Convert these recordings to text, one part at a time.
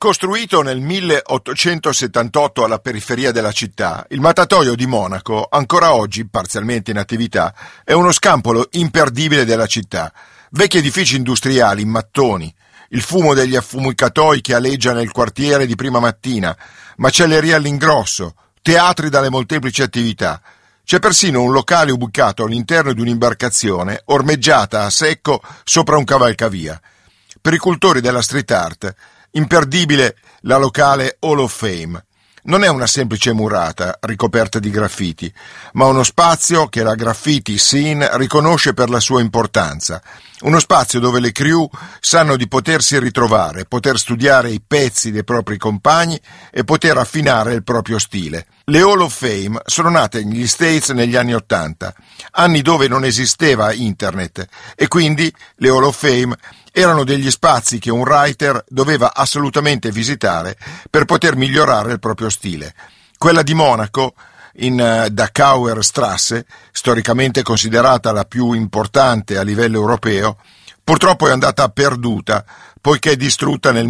Costruito nel 1878 alla periferia della città, il mattatoio di Monaco, ancora oggi parzialmente in attività, è uno scampolo imperdibile della città. Vecchi edifici industriali in mattoni, il fumo degli affumicatoi che aleggia nel quartiere di prima mattina, macellerie all'ingrosso, teatri dalle molteplici attività. C'è persino un locale ubicato all'interno di un'imbarcazione ormeggiata a secco sopra un cavalcavia. Per i cultori della street art, imperdibile la locale Hall of Fame. Non è una semplice murata ricoperta di graffiti, ma uno spazio che la graffiti scene riconosce per la sua importanza. Uno spazio dove le crew sanno di potersi ritrovare, poter studiare i pezzi dei propri compagni e poter affinare il proprio stile. Le Hall of Fame sono nate negli States negli anni '80, anni dove non esisteva internet, e quindi le Hall of Fame erano degli spazi che un writer doveva assolutamente visitare per poter migliorare il proprio stile. Quella di Monaco, in Dachauer Strasse, storicamente considerata la più importante a livello europeo, purtroppo è andata perduta poiché distrutta nel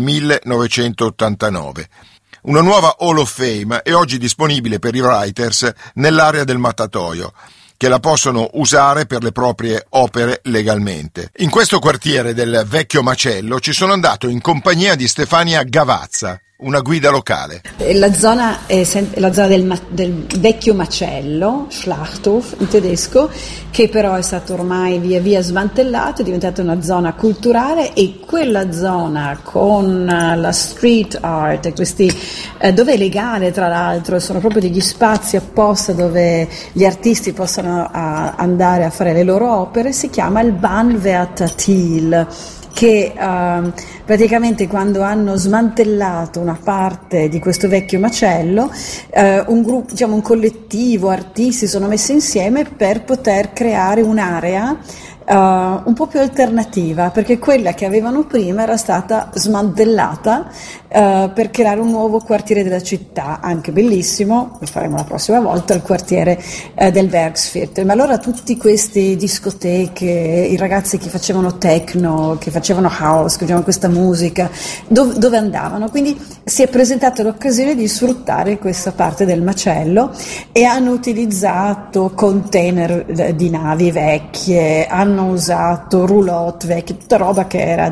1989. Una nuova Hall of Fame è oggi disponibile per i writers nell'area del mattatoio, che la possono usare per le proprie opere legalmente. In questo quartiere del vecchio macello ci sono andato in compagnia di Stefania Gavazza, una guida locale. La zona è la zona del vecchio macello, Schlachthof in tedesco, che però è stato ormai via via smantellato, è diventata una zona culturale, e quella zona con la street art, dove è legale tra l'altro, sono proprio degli spazi apposta dove gli artisti possono andare a fare le loro opere, si chiama il Bahnwärter Thiel, che praticamente quando hanno smantellato una parte di questo vecchio macello, un gruppo, diciamo un collettivo, artisti sono messi insieme per poter creare un'area un po' più alternativa, perché quella che avevano prima era stata smantellata per creare un nuovo quartiere della città, anche bellissimo, lo faremo la prossima volta, il quartiere del Werksviertel. Ma allora tutti questi discoteche, i ragazzi che facevano techno, che facevano house, che facevano questa musica, dove andavano? Quindi si è presentata l'occasione di sfruttare questa parte del macello, e hanno utilizzato container di navi vecchie, hanno usato roulotte vecchie, tutta roba che era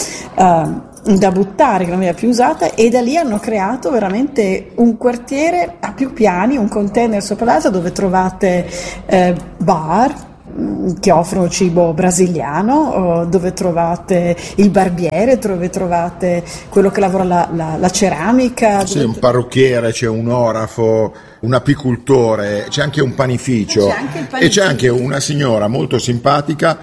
da buttare, che non veniva più usata, e da lì hanno creato veramente un quartiere a più piani, un container sopra l'altro, dove trovate bar che offrono cibo brasiliano, dove trovate il barbiere, dove trovate quello che lavora la ceramica. C'è un parrucchiere, c'è un orafo, un apicultore, c'è anche un panificio, e c'è anche una signora molto simpatica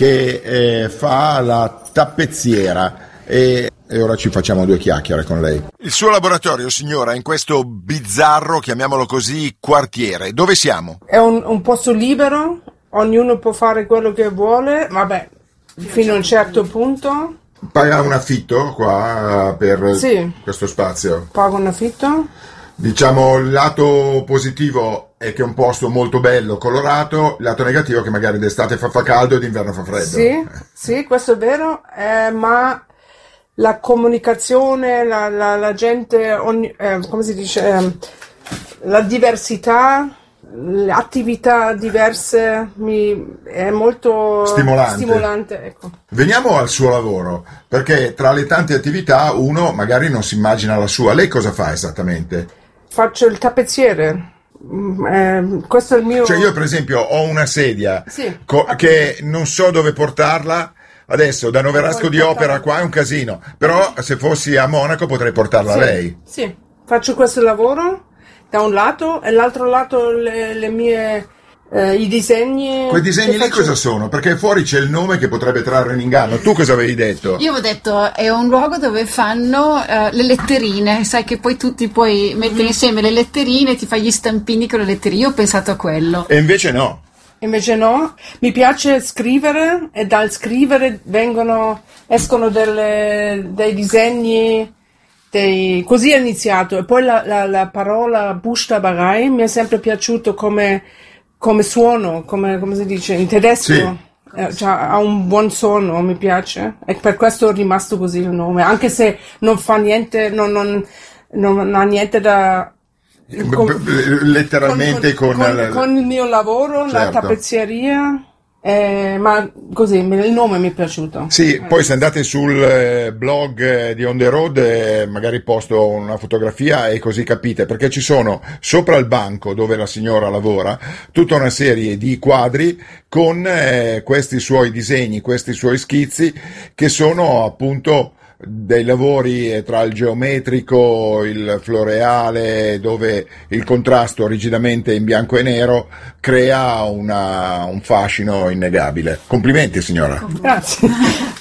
che fa la tappezziera, e ora ci facciamo due chiacchiere con lei. Il suo laboratorio, signora, è in questo bizzarro, chiamiamolo così, quartiere. Dove siamo? È un posto libero, ognuno può fare quello che vuole, vabbè, fino a un certo punto. Paga un affitto qua per Sì, questo spazio? pago un affitto. Diciamo, il lato positivo è che è un posto molto bello, colorato. Il lato negativo è che magari d'estate fa caldo e d'inverno fa freddo. Sì, questo è vero, ma la comunicazione, la gente, come si dice, la diversità, le attività diverse è molto stimolante, ecco. Veniamo al suo lavoro, perché tra le tante attività uno magari non si immagina la sua. Lei cosa fa esattamente? Faccio il tappezziere. Questo è il mio. Cioè, io per esempio ho una sedia che non so dove portarla. Adesso da Noverasco di Opera qua è un casino, però se fossi a Monaco potrei portarla a lei. Sì, faccio questo lavoro da un lato, e l'altro lato le mie i disegni. Quei disegni lì cosa sono? Perché fuori c'è il nome che potrebbe trarre in inganno. Tu cosa avevi detto? Io avevo detto è un luogo dove fanno le letterine, sai che poi tu ti puoi mettere insieme le letterine, ti fai gli stampini con le letterine. Io ho pensato a quello. E invece no. Invece no, mi piace scrivere, e dal scrivere escono dei disegni, così è iniziato. E poi la parola Buchstaberei mi è sempre piaciuto come suono, come si dice in tedesco. Sì. ha un buon suono, mi piace, e per questo è rimasto così il nome, anche se non fa niente, non ha niente da... letteralmente con il mio lavoro, certo. La tappezzeria, ma così il nome mi è piaciuto. Sì, poi se andate sul blog di On The Road, magari posto una fotografia e così capite, perché ci sono sopra il banco dove la signora lavora tutta una serie di quadri con questi suoi disegni, questi suoi schizzi, che sono appunto dei lavori tra il geometrico, il floreale, dove il contrasto rigidamente in bianco e nero crea un fascino innegabile. Complimenti, signora. Grazie.